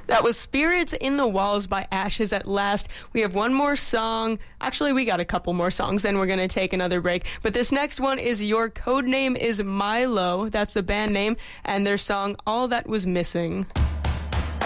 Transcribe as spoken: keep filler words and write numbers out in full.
That was Spirits in the Walls by Ashes at Last. We have one more song. Actually, we got a couple more songs, then we're going to take another break. But this next one is Your Code Name is Milo. That's the band name, and their song, All That Was Missing.